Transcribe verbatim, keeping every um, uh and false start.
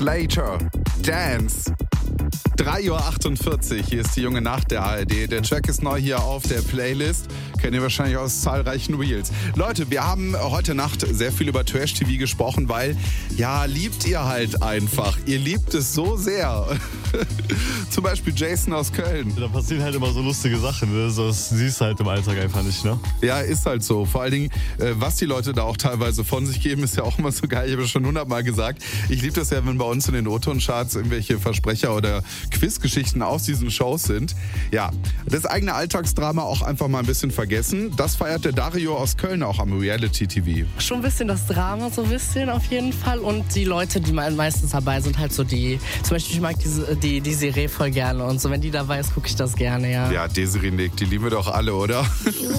Slater, Dance. drei Uhr achtundvierzig, hier ist die junge Nacht der A R D. Der Track ist neu hier auf der Playlist. Kennt ihr wahrscheinlich aus zahlreichen Reels. Leute, wir haben heute Nacht sehr viel über Trash-T V gesprochen, weil, ja, liebt ihr halt einfach. Ihr liebt es so sehr. Zum Beispiel Jason aus Köln. Da passieren halt immer so lustige Sachen, ne? Das siehst du halt im Alltag einfach nicht, ne? Ja, ist halt so. Vor allen Dingen, äh, was die Leute da auch teilweise von sich geben, ist ja auch immer so geil. Ich habe es schon hundertmal gesagt. Ich liebe das ja, wenn bei uns in den O-Ton-Charts irgendwelche Versprecher oder Quizgeschichten aus diesen Shows sind. Ja, das eigene Alltagsdrama auch einfach mal ein bisschen vergessen. Das feiert der Dario aus Köln auch am Reality-T V. Schon ein bisschen das Drama, so ein bisschen auf jeden Fall. Und die Leute, die meistens dabei sind, halt so die, zum Beispiel ich mag diese, die, die Serie voll gerne. Und so, wenn die dabei ist, gucke ich das gerne, ja. Ja, Desiree Nick, die lieben wir doch alle, oder?